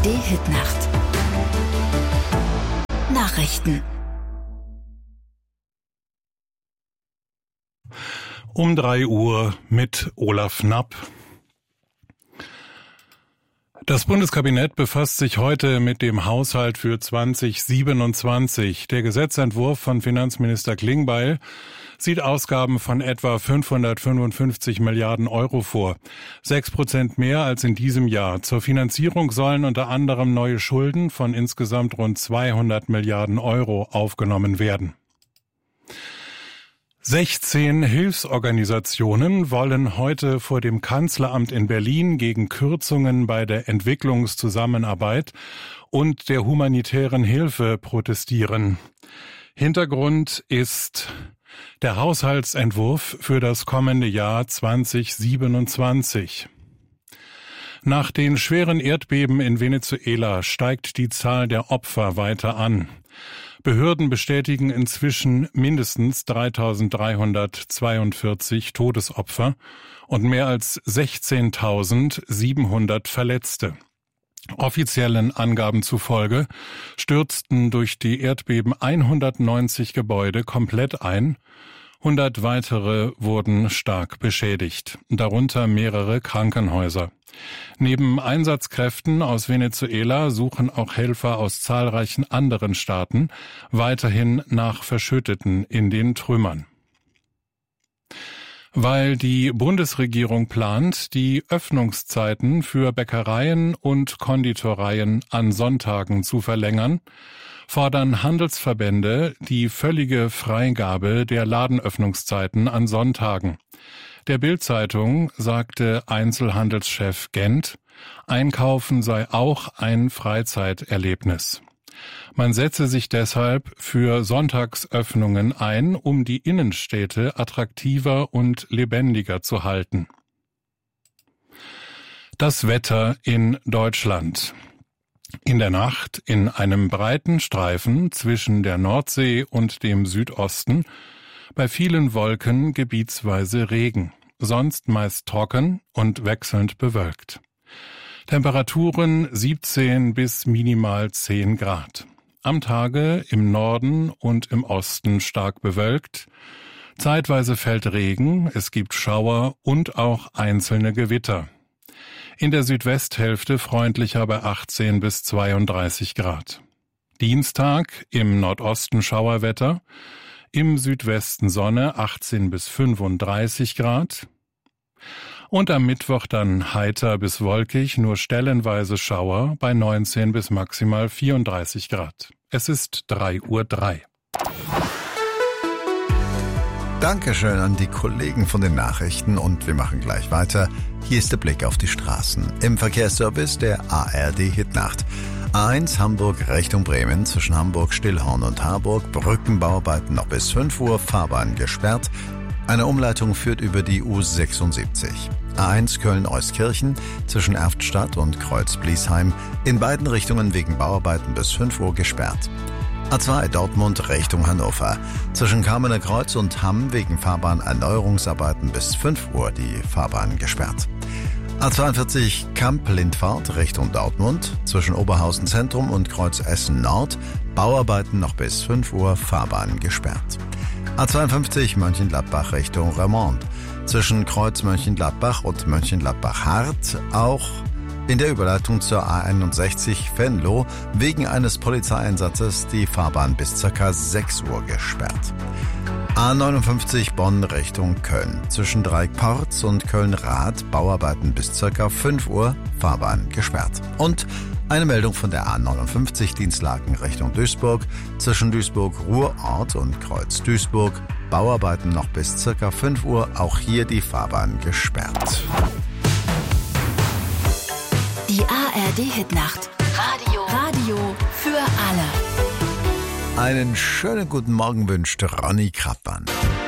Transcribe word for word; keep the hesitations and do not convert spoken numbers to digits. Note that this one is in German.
D-Hit-Nacht. Nachrichten. Um drei Uhr mit Olaf Knapp. Das Bundeskabinett befasst sich heute mit dem Haushalt für zwanzig siebenundzwanzig. Der Gesetzentwurf von Finanzminister Klingbeil sieht Ausgaben von etwa fünfhundertfünfundfünfzig Milliarden Euro vor. Sechs Prozent mehr als in diesem Jahr. Zur Finanzierung sollen unter anderem neue Schulden von insgesamt rund zweihundert Milliarden Euro aufgenommen werden. sechzehn Hilfsorganisationen wollen heute vor dem Kanzleramt in Berlin gegen Kürzungen bei der Entwicklungszusammenarbeit und der humanitären Hilfe protestieren. Hintergrund ist der Haushaltsentwurf für das kommende Jahr zwanzig siebenundzwanzig. Nach den schweren Erdbeben in Venezuela steigt die Zahl der Opfer weiter an. Behörden bestätigen inzwischen mindestens dreitausenddreihundertzweiundvierzig Todesopfer und mehr als sechzehntausendsiebenhundert Verletzte. Offiziellen Angaben zufolge stürzten durch die Erdbeben hundertneunzig Gebäude komplett ein, hundert weitere wurden stark beschädigt, darunter mehrere Krankenhäuser. Neben Einsatzkräften aus Venezuela suchen auch Helfer aus zahlreichen anderen Staaten weiterhin nach Verschütteten in den Trümmern. Weil die Bundesregierung plant, die Öffnungszeiten für Bäckereien und Konditoreien an Sonntagen zu verlängern, fordern Handelsverbände die völlige Freigabe der Ladenöffnungszeiten an Sonntagen. Der Bild-Zeitung sagte Einzelhandelschef Gent, Einkaufen sei auch ein Freizeiterlebnis. Man setze sich deshalb für Sonntagsöffnungen ein, um die Innenstädte attraktiver und lebendiger zu halten. Das Wetter in Deutschland. In der Nacht in einem breiten Streifen zwischen der Nordsee und dem Südosten, bei vielen Wolken gebietsweise Regen, sonst meist trocken und wechselnd bewölkt. Temperaturen siebzehn bis minimal zehn Grad. Am Tage im Norden und im Osten stark bewölkt. Zeitweise fällt Regen, es gibt Schauer und auch einzelne Gewitter. In der Südwesthälfte freundlicher bei achtzehn bis zweiunddreißig Grad. Dienstag im Nordosten Schauerwetter, im Südwesten Sonne achtzehn bis fünfunddreißig Grad. Und am Mittwoch dann heiter bis wolkig, nur stellenweise Schauer bei neunzehn bis maximal vierunddreißig Grad. Es ist drei Uhr drei. Dankeschön an die Kollegen von den Nachrichten und wir machen gleich weiter. Hier ist der Blick auf die Straßen. Im Verkehrsservice der A R D-Hitnacht. A eins Hamburg Richtung Bremen, zwischen Hamburg, Stillhorn und Harburg, Brückenbauarbeiten noch bis fünf Uhr, Fahrbahn gesperrt. Eine Umleitung führt über die U sechsundsiebzig. A eins Köln-Euskirchen, zwischen Erftstadt und Kreuz-Bliesheim, in beiden Richtungen wegen Bauarbeiten bis fünf Uhr gesperrt. A zwei Dortmund Richtung Hannover, zwischen Kamener Kreuz und Hamm wegen Fahrbahnerneuerungsarbeiten bis fünf Uhr die Fahrbahn gesperrt. A zweiundvierzig Kamp-Lindfahrt Richtung Dortmund, zwischen Oberhausen Zentrum und Kreuz Essen Nord, Bauarbeiten noch bis fünf Uhr, Fahrbahn gesperrt. A zweiundfünfzig Mönchengladbach Richtung Remont, zwischen Kreuz Mönchengladbach und Mönchengladbach-Hart, auch in der Überleitung zur A einundsechzig Venlo wegen eines Polizeieinsatzes die Fahrbahn bis ca. sechs Uhr gesperrt. A neunundfünfzig Bonn Richtung Köln, zwischen Dreieckporz und Köln-Rath, Bauarbeiten bis ca. fünf Uhr, Fahrbahn gesperrt. Und eine Meldung von der A neunundfünfzig Dienstlaken Richtung Duisburg, zwischen Duisburg-Ruhrort und Kreuz Duisburg, Bauarbeiten noch bis ca. fünf Uhr, auch hier die Fahrbahn gesperrt. Die A R D-Hitnacht. Radio. Radio für alle. Einen schönen guten Morgen wünscht Ronny Krappmann.